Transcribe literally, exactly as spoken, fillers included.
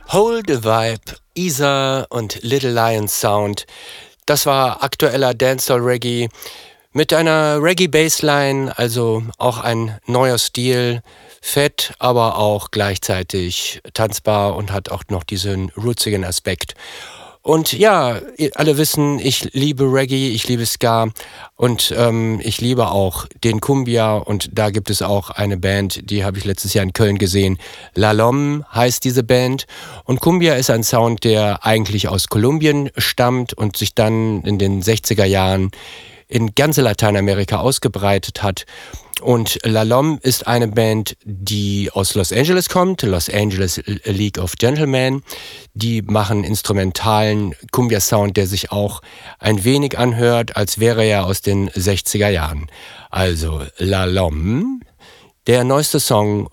Hold the Vibe, Isa und Little Lion Sound. Das war aktueller Dancehall Reggae mit einer Reggae Bassline, also auch ein neuer Stil, fett, aber auch gleichzeitig tanzbar und hat auch noch diesen rootsigen Aspekt. Und ja, ihr alle wissen, ich liebe Reggae, ich liebe Ska und ähm, ich liebe auch den Cumbia und da gibt es auch eine Band, die habe ich letztes Jahr in Köln gesehen. La Lom heißt diese Band und Cumbia ist ein Sound, der eigentlich aus Kolumbien stammt und sich dann in den sechziger Jahren in ganze Lateinamerika ausgebreitet hat. Und La Lom ist eine Band, die aus Los Angeles kommt, Los Angeles League of Gentlemen. Die machen instrumentalen Cumbia-Sound, der sich auch ein wenig anhört, als wäre er aus den sechziger Jahren. Also La Lom, der neueste Song